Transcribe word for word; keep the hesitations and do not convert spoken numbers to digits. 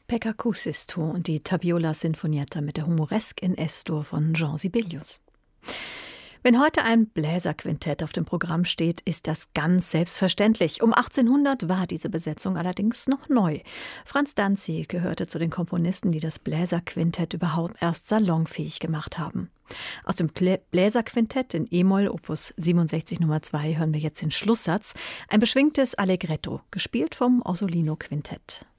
Pekka Kuusisto und die Tapiola Sinfonietta mit der Humoresk in Es-Dur von Jean Sibelius. Wenn heute ein Bläserquintett auf dem Programm steht, ist das ganz selbstverständlich. Um achtzehnhundert war diese Besetzung allerdings noch neu. Franz Danzig gehörte zu den Komponisten, die das Bläserquintett überhaupt erst salonfähig gemacht haben. Aus dem Bläserquintett in E-Moll, Opus siebenundsechzig Nummer zwei, hören wir jetzt den Schlusssatz, ein beschwingtes Allegretto, gespielt vom Orsolino Quintett.